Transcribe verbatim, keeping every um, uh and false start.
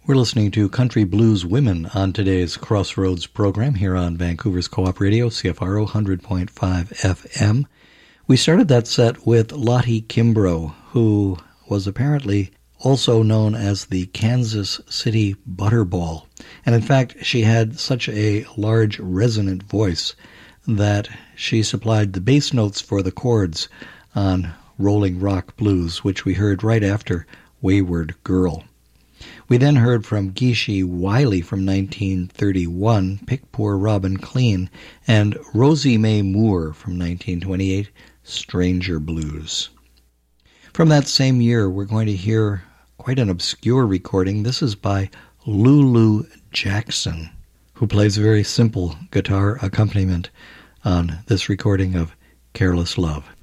We're listening to Country Blues Women on today's Crossroads program here on Vancouver's Co-op Radio, C F R O one hundred point five F M. We started that set with Lottie Kimbrough, who was apparently also known as the Kansas City Butterball. And in fact, she had such a large resonant voice that she supplied the bass notes for the chords on Rolling Rock Blues, which we heard right after Wayward Girl. We then heard from Geeshie Wiley from nineteen thirty-one, Pick Poor Robin Clean, and Rosie Mae Moore from nineteen twenty-eight, Stranger Blues. From that same year, we're going to hear quite an obscure recording. This is by Lulu Jackson, who plays a very simple guitar accompaniment on this recording of Careless Love.